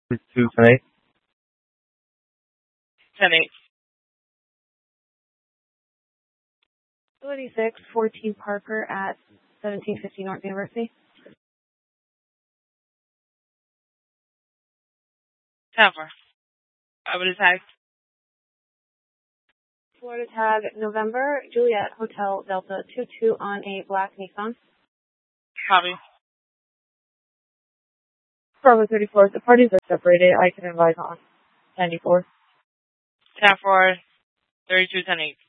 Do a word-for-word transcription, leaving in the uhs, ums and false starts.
Two tonight. ten eight. thirty-six, fourteen Parker at seventeen fifty North University. ten four. I would attack. Florida tag November, Juliet Hotel Delta two two on a black Nissan. Copy. Bravo thirty-four, the parties are separated. I can advise on ninety-four. ten four. thirty-two ten eight.